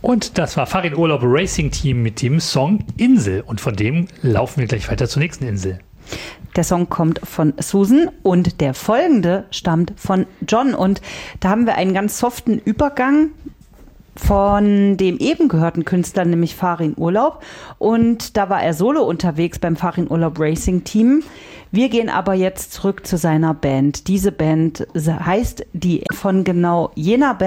Und das war Farin Urlaub Racing Team mit dem Song Insel. Und von dem laufen wir gleich weiter zur nächsten Insel. Der Song kommt von Susan und der folgende stammt von John. Und da haben wir einen ganz soften Übergang von dem eben gehörten Künstler, nämlich Farin Urlaub. Und da war er solo unterwegs beim Farin Urlaub Racing Team. Wir gehen aber jetzt zurück zu seiner Band. Diese Band heißt die von genau jener Band